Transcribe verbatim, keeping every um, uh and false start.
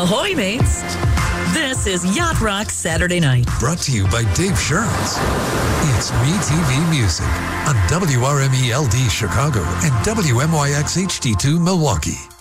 Ahoy, mates. This is Yacht Rock Saturday Night. Brought to you by Dave Sherms. It's Me T V Music on W R M E L D Chicago and W M Y X H D two Milwaukee.